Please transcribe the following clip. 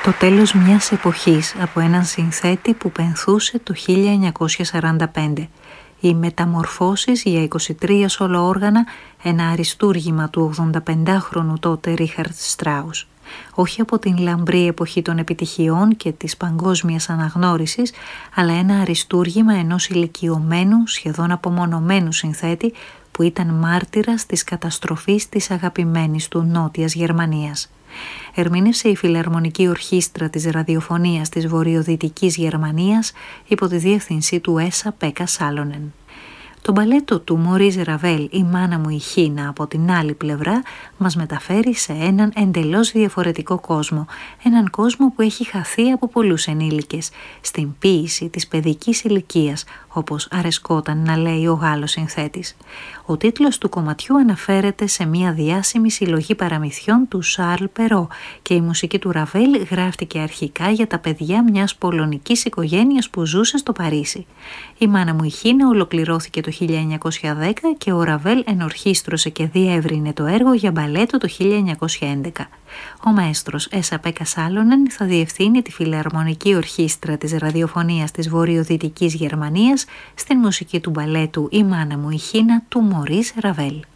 Το τέλος μιας εποχής από έναν συνθέτη που πενθούσε το 1945. Οι μεταμορφώσεις για 23 σόλο όργανα, ένα αριστούργημα του 85χρονου τότε Ρίχαρντ Στράους. Όχι από την λαμπρή εποχή των επιτυχιών και της παγκόσμιας αναγνώρισης, αλλά ένα αριστούργημα ενός ηλικιωμένου, σχεδόν απομονωμένου συνθέτη που ήταν μάρτυρας της καταστροφής της αγαπημένης του Νότιας Γερμανίας. Ερμήνευσε η Φιλαρμονική Ορχήστρα της Ραδιοφωνίας της Βορειοδυτικής Γερμανίας υπό τη διεύθυνση του Έσα Πέκα Σάλονεν. Το μπαλέτο του Μωρίς Ραβέλ «Η μάνα μου η Χίνα» από την άλλη πλευρά μας μεταφέρει σε έναν εντελώς διαφορετικό κόσμο, έναν κόσμο που έχει χαθεί από πολλούς ενήλικες, στην ποίηση της παιδικής ηλικίας, όπως αρεσκόταν να λέει ο Γάλλος συνθέτης. Ο τίτλος του κομματιού αναφέρεται σε μια διάσημη συλλογή παραμυθιών του Σαρλ Περό και η μουσική του Ραβέλ γράφτηκε αρχικά για τα παιδιά μιας πολωνικής οικογένειας που ζούσε στο Παρίσι. «Η μάνα μου η Χίνα» ολοκληρώθηκε το 1910 και ο Ραβέλ ενορχίστρωσε και διεύρυνε το έργο για μπαλέτο το 1911. Ο μαέστρος Έσα Πέκα Σάλονεν θα διευθύνει τη Φιλαρμονική Ορχήστρα της Ραδιοφωνίας της Βορειοδυτικής Γερμανίας στην μουσική του μπαλέτου «Η μάνα μου η Χίνα» του Μωρίς Ραβέλ.